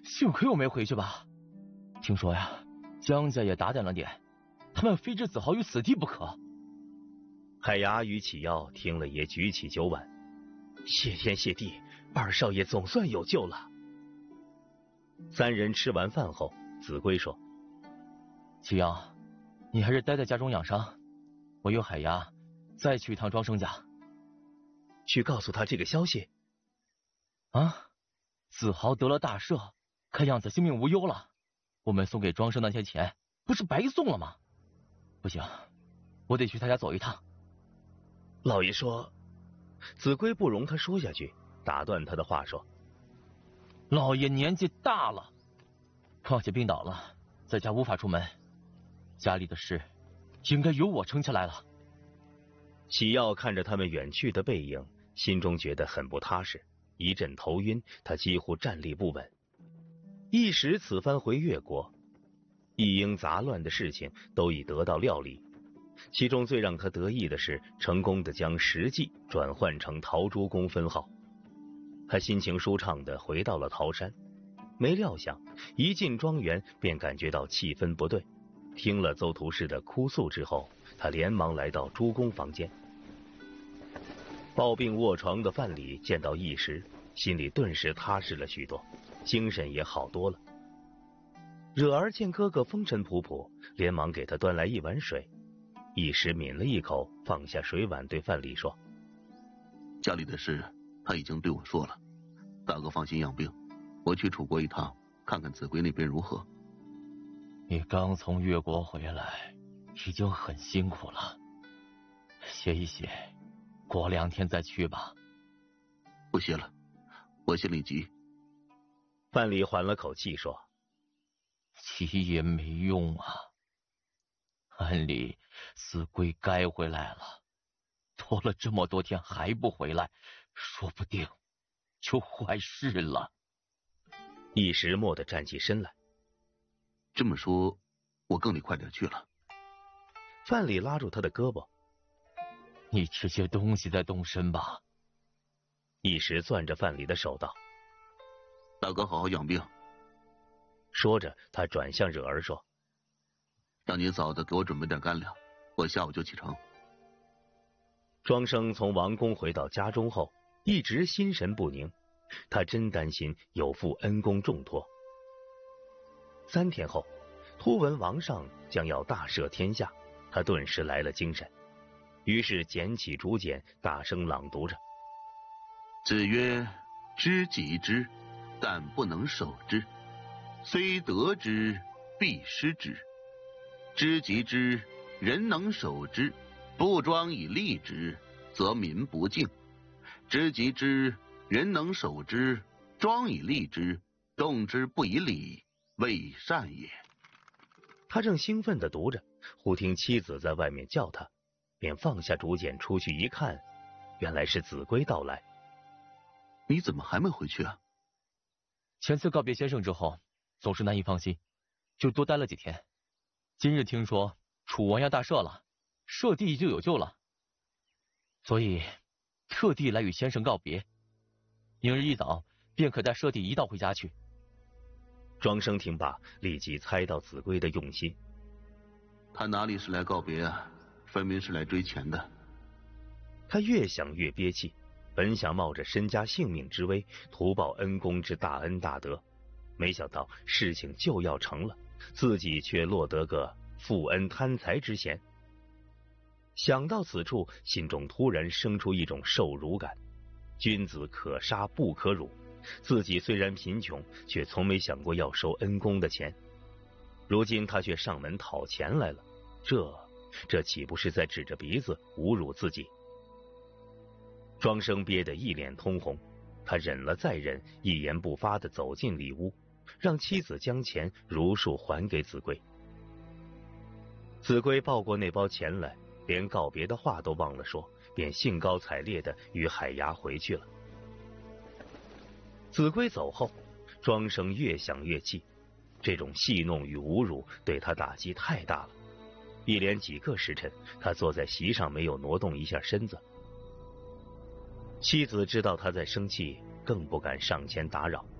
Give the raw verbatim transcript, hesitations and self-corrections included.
幸亏我没回去吧。听说呀，江家也打点了点，他们非置子豪于死地不可。 海牙与启耀听了也举起酒碗，谢天谢地，二少爷总算有救了。三人吃完饭后，子规说： 启耀，你还是待在家中养伤，我有海牙再去一趟庄生家， 去告诉他这个消息。 啊，子豪得了大赦，看样子性命无忧了，我们送给庄生那些钱不是白送了吗？不行，我得去他家走一趟。 老爷说，子规不容他说下去，打断他的话说： 老爷年纪大了，况且病倒了，在家无法出门，家里的事应该由我撑起来了。 启耀看着他们远去的背影，心中觉得很不踏实，一阵头晕，他几乎站立不稳。一时此番回越国，一应杂乱的事情都已得到料理，其中最让他得意的是成功的将石记转换成陶朱公分号。他心情舒畅地回到了桃山，没料想一进庄园便感觉到气氛不对。听了邹图氏的哭诉之后，他连忙来到朱公房间。抱病卧床的范蠡见到一时，心里顿时踏实了许多，精神也好多了。惹儿见哥哥风尘仆仆，连忙给他端来一碗水。一时抿了一口，放下水碗，对范蠡说： 家里的事他已经对我说了，大哥放心养病，我去楚国一趟，看看子规那边如何。 你刚从越国回来，已经很辛苦了，歇一歇，过两天再去吧。 不歇了，我心里急。 范蠡缓了口气说： 急也没用啊，按理子规该回来了，拖了这么多天还不回来，说不定就坏事了。 一时蓦地站起身来。 这么说，我更得快点去了。 范蠡拉住他的胳膊： 你吃些东西再动身吧。 一时攥着范蠡的手道： 大哥好好养病。 说着他转向惹儿说： 让你嫂子给我准备点干粮，我下午就启程。 庄生从王宫回到家中后，一直心神不宁，他真担心有负恩公重托。三天后，突闻王上将要大赦天下，他顿时来了精神，于是捡起竹简，大声朗读着： 子曰：知己之，但不能守之，虽得之，必失之。知己之，人能守之，不庄以利之，则民不敬；知己之，人能守之，庄以利之，动之不以礼，未善也。 他正兴奋地读着，忽听妻子在外面叫他，便放下竹简出去一看，原来是子规到来。 你怎么还没回去啊？ 前次告别先生之后，总是难以放心，就多待了几天。今日听说楚王要大赦了，赦帝就有救了，所以特地来与先生告别，明日一早便可带赦帝一道回家去。 庄生听罢，立即猜到子规的用心。 他哪里是来告别啊，分明是来追钱的。 他越想越憋气，本想冒着身家性命之危图报恩公之大恩大德，没想到事情就要成了，自己却落得个负恩贪财之嫌。想到此处，心中突然生出一种受辱感。君子可杀不可辱，自己虽然贫穷，却从没想过要收恩公的钱。如今他却上门讨钱来了，这这岂不是在指着鼻子侮辱自己？庄生憋得一脸通红，他忍了再忍，一言不发地走进里屋，让妻子将钱如数还给子规。子规抱过那包钱来，连告别的话都忘了说，便兴高采烈地与海牙回去了。子规走后，庄生越想越气，这种戏弄与侮辱对他打击太大了。一连几个时辰，他坐在席上没有挪动一下身子。妻子知道他在生气，更不敢上前打扰。